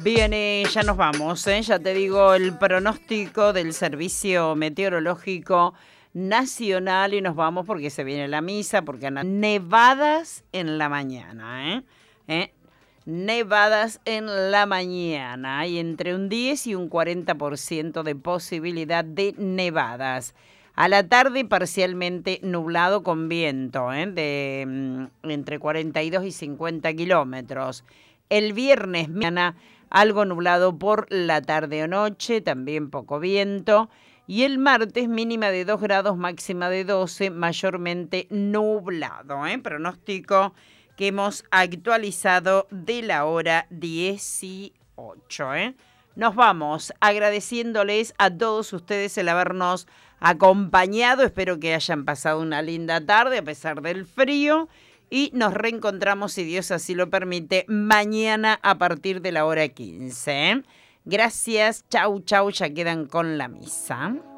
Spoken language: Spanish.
Bien, ya nos vamos, ya te digo el pronóstico del Servicio Meteorológico Nacional y nos vamos porque se viene la misa, porque nevadas en la mañana, nevadas en la mañana, hay entre un 10 y un 40% de posibilidad de nevadas. A la tarde parcialmente nublado con viento de entre 42 y 50 kilómetros. El viernes mañana algo nublado por la tarde o noche, también poco viento. Y el martes mínima de 2 grados, máxima de 12, mayormente nublado. Pronóstico que hemos actualizado de la hora 18. Nos vamos agradeciéndoles a todos ustedes el habernos acompañado. Espero que hayan pasado una linda tarde a pesar del frío. Y nos reencontramos, si Dios así lo permite, mañana a partir de la hora 15. Gracias, chau, chau, ya quedan con la misa.